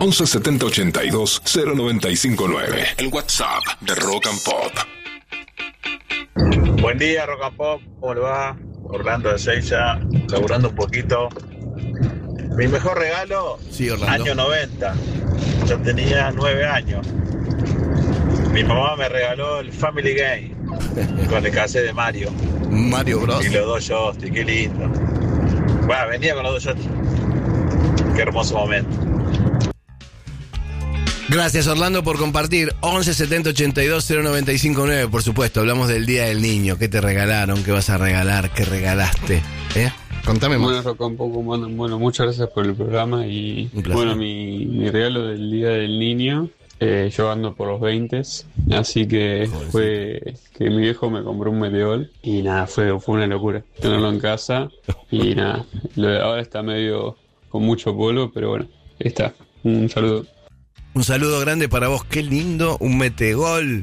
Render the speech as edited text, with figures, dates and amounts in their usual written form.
11 70 82 0959. El WhatsApp de Rock and Pop. Buen día, Rock and Pop. ¿Cómo le va? Orlando de Seiza, laburando un poquito. Mi mejor regalo, sí, Orlando. Año 90. Yo tenía 9 años. Mi mamá me regaló el Family Game con el cassette de Mario. Mario Bros. Y los dos joysticks, qué lindo. Bueno, venía con los dos joysticks. Qué hermoso momento. Gracias, Orlando, por compartir. 11 70 82 0959. Por supuesto, hablamos del Día del Niño. ¿Qué te regalaron? ¿Qué vas a regalar? ¿Qué regalaste? Contame más. Bueno, Rock and Pop, bueno, muchas gracias por el programa. Y bueno, mi regalo del Día del Niño, yo ando por los 20, así que fue que mi viejo me compró un Meteor y nada, fue una locura tenerlo en casa y nada, ahora está medio con mucho polvo, pero bueno, ahí está. Un saludo. Un saludo grande para vos, qué lindo, un metegol.